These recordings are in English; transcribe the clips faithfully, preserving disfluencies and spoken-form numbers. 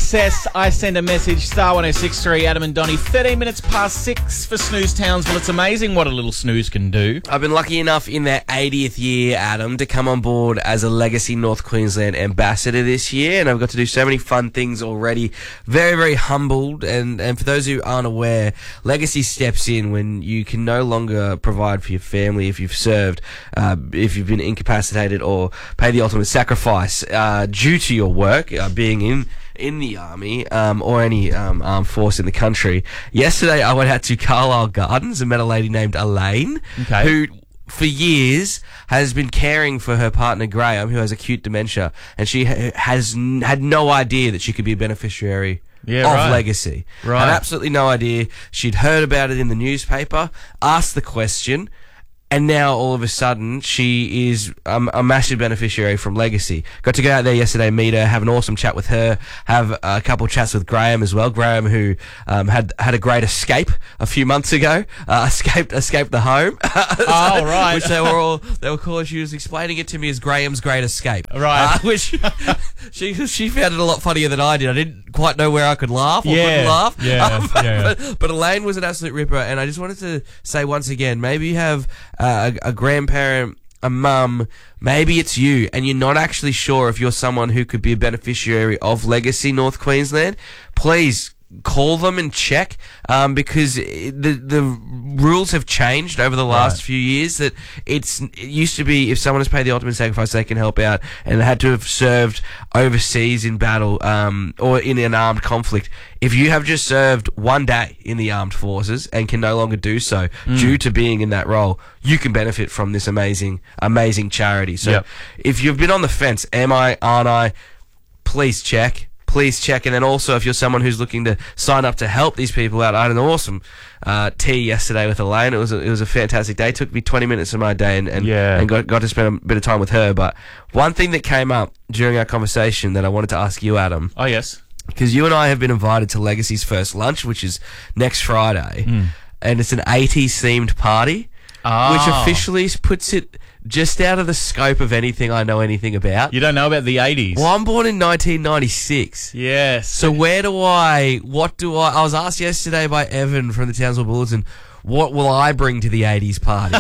Success. I send a message. Star one oh six point three, Adam and Donnie. thirteen minutes past six for Snooze Townsville. It's amazing what a little snooze can do. I've been lucky enough in their eightieth year, Adam, to come on board as a Legacy North Queensland ambassador this year, and I've got to do so many fun things already. Very, very humbled, and, and for those who aren't aware, Legacy steps in when you can no longer provide for your family if you've served, uh, if you've been incapacitated, or pay the ultimate sacrifice uh, due to your work, uh, being in in the army um, or any um, armed force in the country. Yesterday, I went out to Carlisle Gardens and met a lady named Elaine, Okay. who for years has been caring for her partner Graham, who has acute dementia, and she ha- has n- had no idea that she could be a beneficiary Yeah, of right. Legacy. Right. Had absolutely no idea. She'd heard about it in the newspaper, asked the question, and now all of a sudden she is um, a massive beneficiary from Legacy. Got to go out there yesterday, meet her, have an awesome chat with her, have a couple of chats with Graham as well. Graham, who um, had had a great escape a few months ago, uh, escaped escaped the home. Oh, right. Which they were all they were calling. She was explaining it to me as Graham's great escape. Right. Uh, which she she found it a lot funnier than I did. I didn't quite know where I could laugh or Yeah, couldn't laugh. yeah, Um, but, yeah. But, but Elaine was an absolute ripper, and I just wanted to say once again, maybe you have uh, a, a grandparent, a mum, maybe it's you, and you're not actually sure if you're someone who could be a beneficiary of Legacy North Queensland. Please call them and check, um, because the the rules have changed over the last Right. few years. That it's it used to be if someone has paid the ultimate sacrifice, they can help out, and had to have served overseas in battle um, or in an armed conflict. If you have just served one day in the armed forces and can no longer do so due to being in that role, you can benefit from this amazing, amazing charity. So Yep. if you've been on the fence, am I, aren't I, please check. Please check. And then also, if you're someone who's looking to sign up to help these people out, I had an awesome uh, tea yesterday with Elaine. It was a, it was a fantastic day. It took me twenty minutes of my day and, and, Yeah. and got, got to spend a bit of time with her. But one thing that came up during our conversation that I wanted to ask you, Adam, Oh, yes. because you and I have been invited to Legacy's first lunch, which is next Friday, and it's an eighties themed party, Oh. which officially puts it just out of the scope of anything I know anything about. You don't know about the eighties? Well, I'm born in nineteen ninety-six. Yes. So where do I, what do I, I was asked yesterday by Evan from the Townsville Bulletin, what will I bring to the eighties party?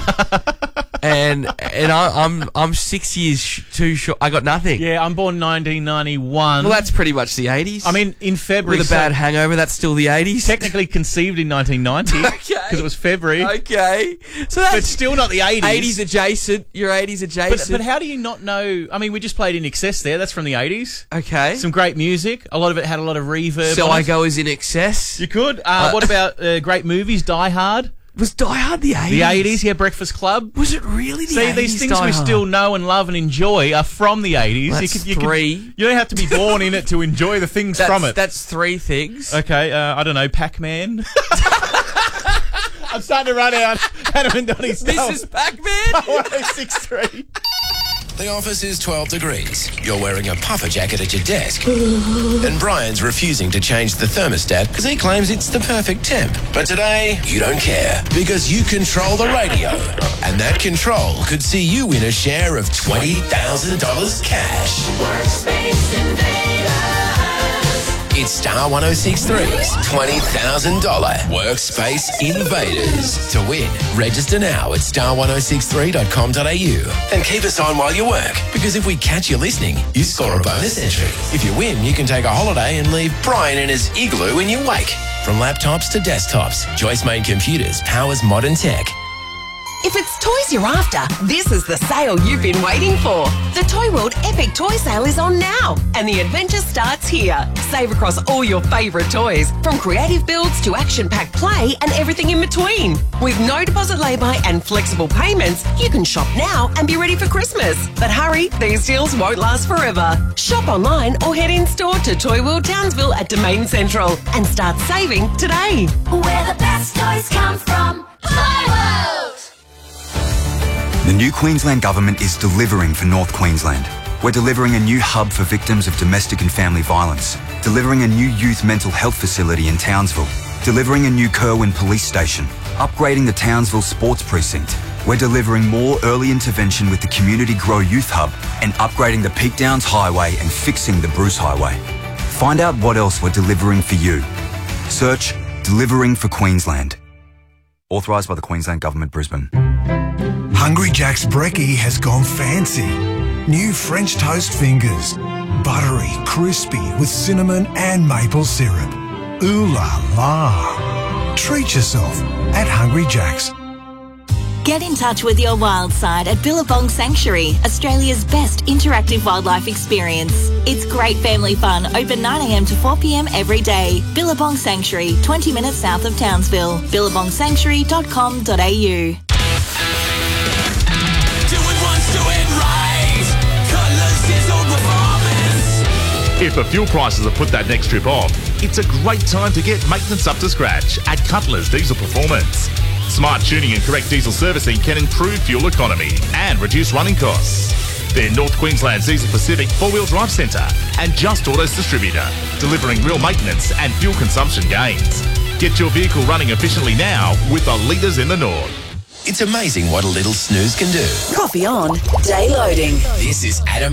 and and I, I'm I'm six years sh- too short. I got nothing. Yeah, I'm born nineteen ninety-one. Well, that's pretty much the eighties. I mean, in February. with a so bad hangover, that's still the eighties. technically conceived in nineteen ninety. Okay. Because it was February. Okay. So But that's still not the eighties. eighties adjacent. You're eighties But, adjacent. but how do you not know? I mean, we just played In Excess there. That's from the eighties. okay. Some great music. A lot of it had a lot of reverb. so on I it. go as In Excess. You could. Uh, what about uh, great movies? Die Hard. Was Die Hard the eighties? The eighties. Yeah, Breakfast Club. Was it really the See, eighties? these things Die we Hard? still know and love and enjoy are from the eighties. That's you could, you three. Could, you don't have to be born in it to enjoy the things That's, from it. That's three things. Okay, uh, I don't know, Pac-Man. I'm starting to run out. Adam and Donnie This Star. is Pac-Man. one oh six point three. The office is twelve degrees. You're wearing a puffer jacket at your desk. And Brian's refusing to change the thermostat because he claims it's the perfect temp. But today, you don't care because you control the radio. And that control could see you win a share of twenty thousand dollars cash. It's Star one oh six point three's twenty thousand dollars Workspace Invaders. To win, register now at star one oh six three dot com dot a u and keep us on while you work, because if we catch you listening, you score a bonus entry. If you win, you can take a holiday and leave Brian in his igloo in your wake. From laptops to desktops, Joyce Main Computers powers modern tech. If it's toys you're after, this is the sale you've been waiting for. The Toy World Epic Toy Sale is on now, and the adventure starts here. Save across all your favourite toys, from creative builds to action-packed play and everything in between. With no deposit lay-by and flexible payments, you can shop now and be ready for Christmas. But hurry, these deals won't last forever. Shop online or head in-store to Toy World Townsville at Domain Central and start saving today. Where the best toys come from. Toy World! The new Queensland Government is delivering for North Queensland. We're delivering a new hub for victims of domestic and family violence, delivering a new youth mental health facility in Townsville, delivering a new Kerwin police station, upgrading the Townsville sports precinct. We're delivering more early intervention with the Community Grow Youth Hub and upgrading the Peak Downs Highway and fixing the Bruce Highway. Find out what else we're delivering for you. Search Delivering for Queensland. Authorised by the Queensland Government, Brisbane. Hungry Jack's brekkie has gone fancy. New French toast fingers. Buttery, crispy with cinnamon and maple syrup. Ooh la la. Treat yourself at Hungry Jack's. Get in touch with your wild side at Billabong Sanctuary, Australia's best interactive wildlife experience. It's great family fun, open nine a m to four p m every day. Billabong Sanctuary, twenty minutes south of Townsville. billabong sanctuary dot com dot a u. If the fuel prices have put that next trip off, it's a great time to get maintenance up to scratch at Cutler's Diesel Performance. Smart tuning and correct diesel servicing can improve fuel economy and reduce running costs. They're North Queensland's Diesel Pacific four-wheel drive centre and Just Autos distributor, delivering real maintenance and fuel consumption gains. Get your vehicle running efficiently now with the leaders in the North. It's amazing what a little snooze can do. Coffee on, day loading. This is Adam